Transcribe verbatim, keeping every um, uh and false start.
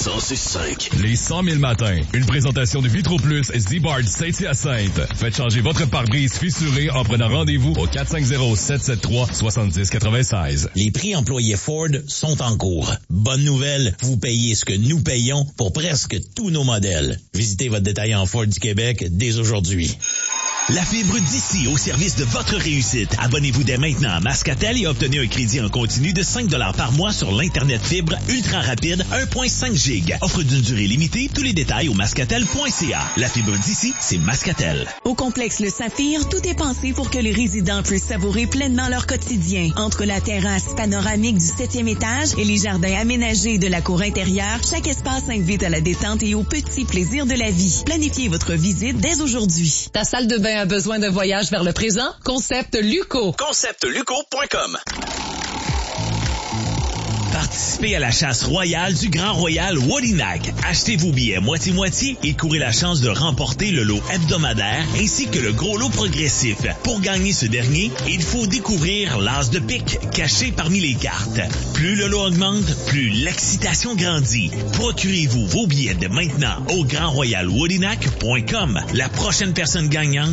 cent six cinq. Les cent mille matins. Une présentation de Vitro Plus Z-Bard Saint-Hyacinthe. Faites changer votre pare-brise fissuré en prenant rendez-vous au quatre cinq zéro, sept sept trois, six zéro neuf six. Les prix employés Ford sont en cours. Bonne nouvelle, vous payez ce que nous payons pour presque tous nos modèles. Visitez votre détaillant Ford du Québec dès aujourd'hui. La fibre d'ici au service de votre réussite. Abonnez-vous dès maintenant à Mascatel et obtenez un crédit en continu de cinq dollars par mois sur l'Internet fibre ultra rapide un virgule cinq giga. Offre d'une durée limitée. Tous les détails au mascatel point c a. La fibre d'ici, c'est Mascatel. Au complexe Le Saphir, tout est pensé pour que les résidents puissent savourer pleinement leur quotidien. Entre la terrasse panoramique du septième étage et les jardins aménagés de la cour intérieure, chaque espace invite à la détente et aux petits plaisirs de la vie. Planifiez votre visite dès aujourd'hui. Ta salle de bain a besoin d'un voyage vers le présent? Concept Luco. concept luco point com. Participez à la chasse royale du Grand Royal Wodinac. Achetez vos billets moitié-moitié et courez la chance de remporter le lot hebdomadaire ainsi que le gros lot progressif. Pour gagner ce dernier, il faut découvrir l'as de pique caché parmi les cartes. Plus le lot augmente, plus l'excitation grandit. Procurez-vous vos billets dès maintenant au grand royal wodinac point com. La prochaine personne gagnante